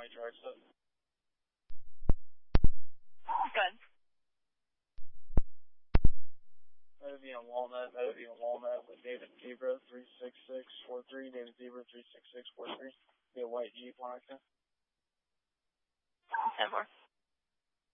white truck stuff. Good. That would be on Walnut. With David Zebra 36643. David Zebra 36643. Be a white Jeep Lexus. 10-4.